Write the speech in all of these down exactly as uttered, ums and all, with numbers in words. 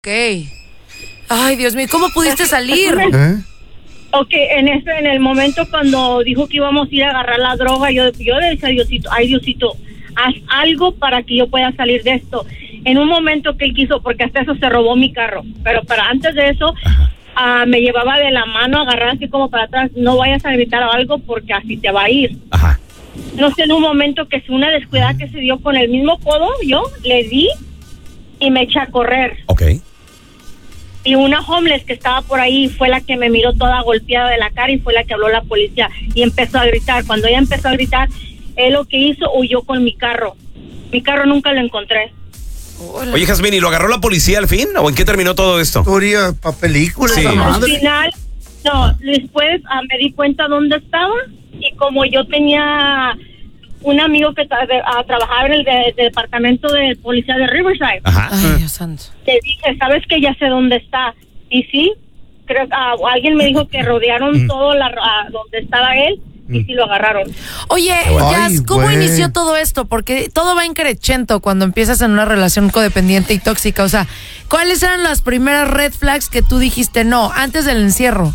Ok. Ay, Dios mío, ¿cómo pudiste salir? ¿Eh? Ok, en ese, en el momento cuando dijo que íbamos a ir a agarrar la droga, yo, yo le decía a Diosito, ay Diosito, haz algo para que yo pueda salir de esto. En un momento que él quiso, porque hasta eso se robó mi carro, pero para antes de eso, uh, me llevaba de la mano, agarraba así como para atrás, no vayas a gritar algo porque así te va a ir. Ajá. No sé, en un momento que es una descuidada que se dio con el mismo codo, yo le di y me eché a correr. Ok. Y una homeless que estaba por ahí fue la que me miró toda golpeada de la cara y fue la que habló la policía y empezó a gritar. Cuando ella empezó a gritar, él lo que hizo, huyó con mi carro. Mi carro nunca lo encontré. Hola. Oye, Jazmín, ¿y lo agarró la policía al fin? ¿O en qué terminó todo esto? Historia para películas. Sí. esa Al madre. final, no, después ah, me di cuenta dónde estaba y como yo tenía un amigo que tra- de- ah, trabajaba en el de- de departamento de policía de Riverside, Ajá. Ay, Dios santo. te dije, ¿sabes que ya sé dónde está? Y sí, creo que ah, alguien me dijo que rodearon todo la, ah, donde estaba él y sí lo agarraron. Oye, bueno. Jazz, Ay, ¿cómo güey. inició todo esto? Porque todo va increchento cuando empiezas en una relación codependiente y tóxica. O sea, ¿cuáles eran las primeras red flags que tú dijiste no antes del encierro?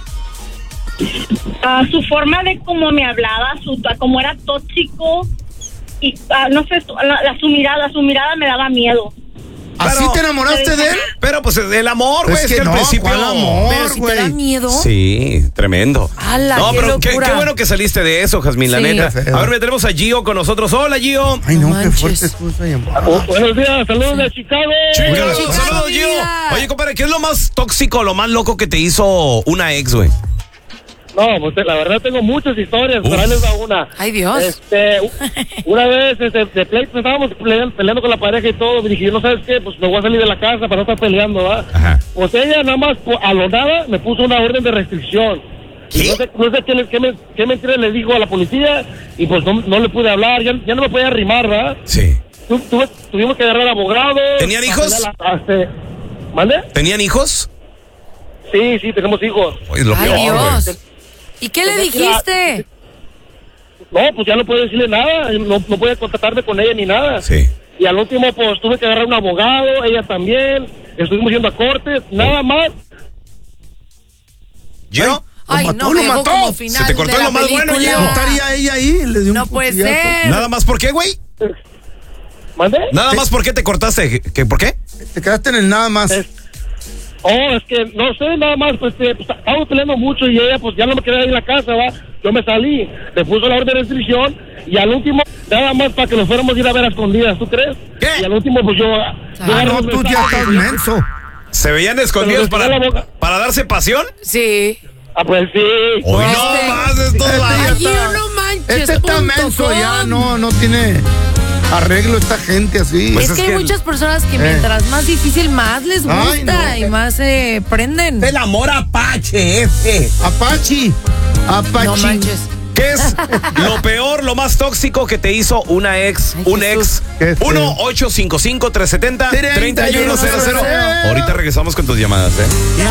Ah, su forma de cómo me hablaba, su cómo era tóxico y ah, no sé, su, la, la- su mirada, su mirada me daba miedo. ¿Así Pero- te enamoraste de él? Pero pues el amor, güey, Es es que que al no, principio... ¿cuál amor? Pero si te da güey. miedo. Sí, tremendo. ¡Hala, no, qué pero qué, locura! qué bueno que saliste de eso, Jazmín, la Sí. neta. Qué feo. A ver, me tenemos a Gio con nosotros. Hola, Gio. Ay, no, No qué manches. fuerte estuvo esa llamada. Buenos días, saludos de Chicago. Chica, Chica, saludos, mi Gio. vida. Oye, compadre, ¿qué es lo más tóxico, lo más loco que te hizo una ex, güey? No, pues la verdad tengo muchas historias, Uf. pero ahí les da una. Ay, Dios. Este, u- una vez, este, de pleito, estábamos peleando, peleando con la pareja y todo, y dije, yo no sabes qué, pues me voy a salir de la casa para no estar peleando, ¿va? Ajá. Pues ella nada más, po- a lo nada, me puso una orden de restricción. ¿Qué? Y no sé, no sé qué, le- qué, me- qué mentira le dijo a la policía, y pues no, no le pude hablar, ya, ya no me podía arrimar, ¿verdad? Sí. Tu- tuve- tuvimos que agarrar abogados. ¿Tenían hijos? para la- ¿Mande? ¿Tenían hijos? Sí, sí, tenemos hijos. Oye, lo Ay, peor, güey. Dios. ¿Y qué le Pues es que dijiste? No, pues ya no puedo decirle nada, no, no puedo contactarme con ella ni nada. Sí. Y al último, pues tuve que agarrar un abogado, ella también, estuvimos yendo a cortes, nada más. ¿Gio? Ay, mató, no, lo me dejó mató. como final Se te cortó de la lo más bueno, película. ya. ¿No estaría ella ahí? Le dio un No puede cuchillazo. ser. ¿Nada más por qué, güey? ¿Mande? ¿Nada más por qué te cortaste? ¿Qué, ¿Por qué? Te quedaste en el nada más. Es- Oh, es que no sé, nada más, pues, eh, pues estábamos peleando mucho y ella, pues ya no me quería ir en la casa, va. Yo me salí, le puso la orden de restricción y al último, nada más para que nos fuéramos a ir a ver a escondidas, ¿tú crees? ¿Qué? Y al último, pues yo. yo Ah, agarré no, los tú ya mensajes, estás y- menso. ¿Se veían escondidos Pero le para, tiró la boca. para darse pasión? Sí. Ah, pues sí. Hoy Este- no más estos Este ya vatos. Ay, está- yo no manches. Este está punto menso com. ya, no, no tiene arreglo esta gente así. Pues Es es que hay que- muchas personas que mientras más difícil, más les Ay, gusta no. y más se prenden. El amor apache ese. Apache. Apache. No manches. ¿Qué es lo peor, lo más tóxico que te hizo una ex, Ay, un Jesús. ex? Qué feo. uno ocho cinco cinco tres siete cero tres uno cero cero. treinta y uno cero cero. Ahorita regresamos con tus llamadas, ¿eh?